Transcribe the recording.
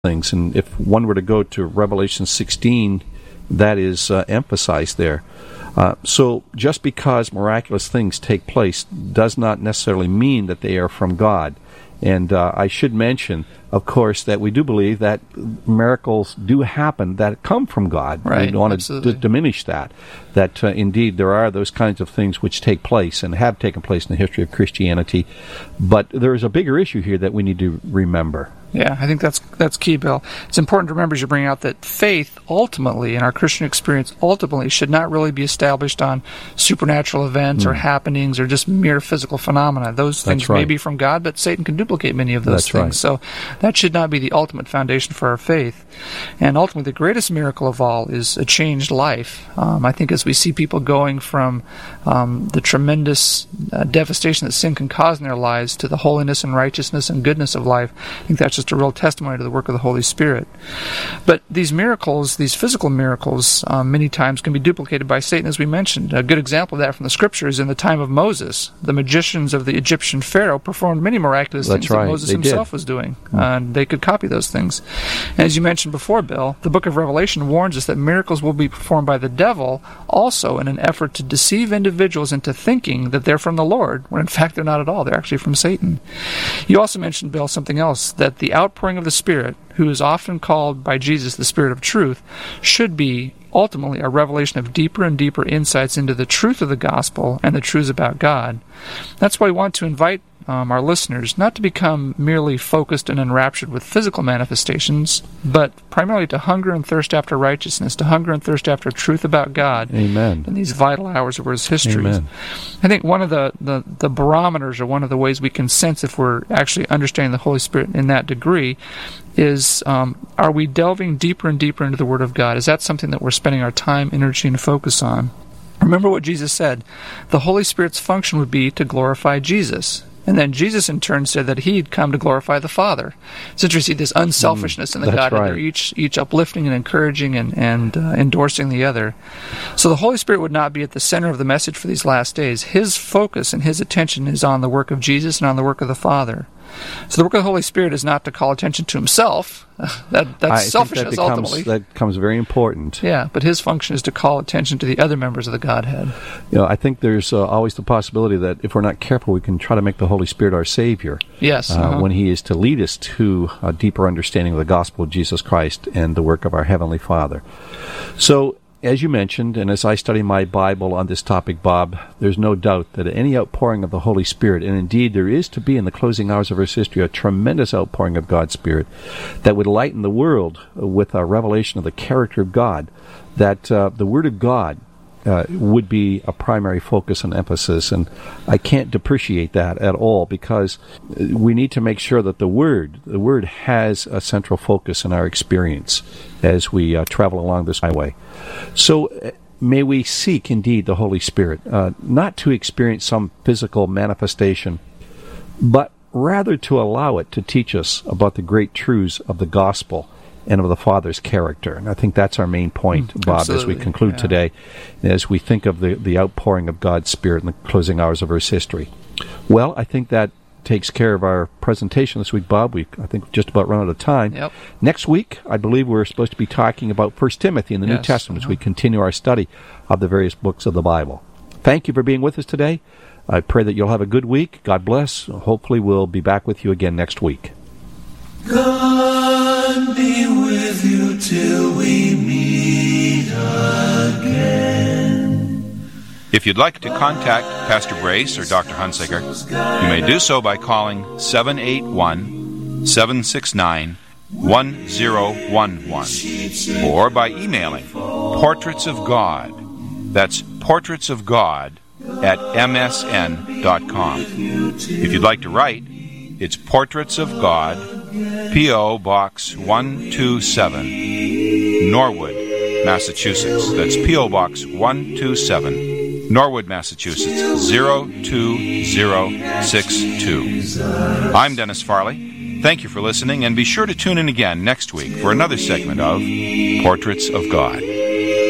things. And if one were to go to Revelation 16, that is emphasized there. So just because miraculous things take place does not necessarily mean that they are from God. And I should mention, of course, that we do believe that miracles do happen that come from God. Right, we don't want absolutely. to diminish that. That indeed there are those kinds of things which take place and have taken place in the history of Christianity. But there is a bigger issue here that we need to remember. Yeah, I think that's key, Bill. It's important to remember as you bring out that faith ultimately, in our Christian experience, ultimately should not really be established on supernatural events or happenings or just mere physical phenomena. Those things may be from God, but Satan can duplicate many of those things. So that should not be the ultimate foundation for our faith. And ultimately, the greatest miracle of all is a changed life. I think as we see people going from the tremendous devastation that sin can cause in their lives to the holiness and righteousness and goodness of life, I think that's just a real testimony to the work of the Holy Spirit. But these miracles, these physical miracles, many times can be duplicated by Satan, as we mentioned. A good example of that from the Scriptures, in the time of Moses, the magicians of the Egyptian Pharaoh performed many miraculous things that Moses himself was doing. And they could copy those things. And as you mentioned before, Bill, the book of Revelation warns us that miracles will be performed by the devil also in an effort to deceive individuals into thinking that they're from the Lord, when in fact they're not at all. They're actually from Satan. You also mentioned, Bill, something else, that the outpouring of the Spirit, who is often called by Jesus the Spirit of truth, should be ultimately a revelation of deeper and deeper insights into the truth of the gospel and the truths about God. That's why we want to invite our listeners not to become merely focused and enraptured with physical manifestations, but primarily to hunger and thirst after righteousness, to hunger and thirst after truth about God. Amen. In these vital hours of His history. Amen. I think one of the barometers, or one of the ways we can sense if we're actually understanding the Holy Spirit in that degree, is are we delving deeper and deeper into the Word of God? Is that something that we're spending our time, energy, and focus on? Remember what Jesus said. The Holy Spirit's function would be to glorify Jesus. And then Jesus in turn said that He'd come to glorify the Father. It's interesting, this unselfishness in the Godhead. Right. They're each uplifting and encouraging and endorsing the other. So the Holy Spirit would not be at the center of the message for these last days. His focus and His attention is on the work of Jesus and on the work of the Father. So the work of the Holy Spirit is not to call attention to Himself. That's selfishness, ultimately. That becomes very important. Yeah, but His function is to call attention to the other members of the Godhead. I think there's always the possibility that if we're not careful, we can try to make the Holy Spirit our Savior. Yes. When He is to lead us to a deeper understanding of the gospel of Jesus Christ and the work of our Heavenly Father. So, as you mentioned, and as I study my Bible on this topic, Bob, there's no doubt that any outpouring of the Holy Spirit, and indeed there is to be in the closing hours of His history a tremendous outpouring of God's Spirit that would lighten the world with a revelation of the character of God, that the Word of God would be a primary focus and emphasis. And I can't depreciate that at all, because we need to make sure that the Word has a central focus in our experience as we travel along this highway. So may we seek indeed the Holy Spirit, not to experience some physical manifestation, but rather to allow it to teach us about the great truths of the gospel and of the Father's character. And I think that's our main point, Bob, absolutely. As we conclude today, as we think of the outpouring of God's Spirit in the closing hours of Earth's history. Well, I think that takes care of our presentation this week, Bob. I think we've just about run out of time. Yep. Next week, I believe we're supposed to be talking about 1 Timothy in the New Testament as we continue our study of the various books of the Bible. Thank you for being with us today. I pray that you'll have a good week. God bless. Hopefully we'll be back with you again next week. God be with you till we meet again. If you'd like to contact Pastor Brace or Dr. Hunsaker, you may do so by calling 781-769-1011 or by emailing Portraits of God. That's Portraits of God at msn.com. If you'd like to write, it's Portraits of God, P.O. Box 127, Norwood, Massachusetts. That's P.O. Box 127, Norwood, Massachusetts, 02062. I'm Dennis Farley. Thank you for listening, and be sure to tune in again next week for another segment of Portraits of God.